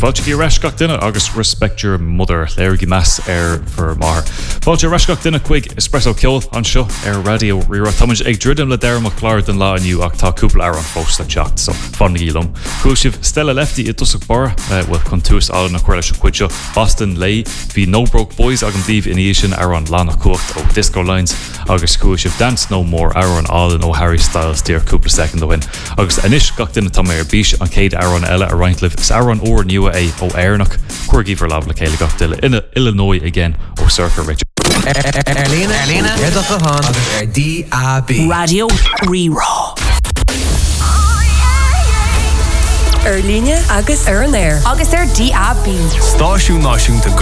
Fáilte reiscach duine agus respect your mother léirigi meas for mar. Fáilte reiscach duine chuig espresso ceol an seo radio rira táid ag dridim le deirmach chlár den lá aniu ach tá cúpla ar an fós le teacht so fannaí lom. Cúil sibh Stella Lefty i dusach bar with chun tús ála na chuir leis cuid seo Boston Lay hí No Broke Boys agam díomh in sin ar an lána cuacht ó Disco Lines agus cúil sibh Dance No More ar an álan ó Harry Styles tíar cúpla second win. Agus inis gach duine tá ar bís an céad ar an eile a reintlih is ar an óir nua é ó Airnach chuirgí for labla céile gach duile in Illinois again ó Circa Richard. Erlína, Edach a hán agus DAB. Radio Rerá. Erlíne agus ar an air. Agus DAB. Stáisiún náisiúnta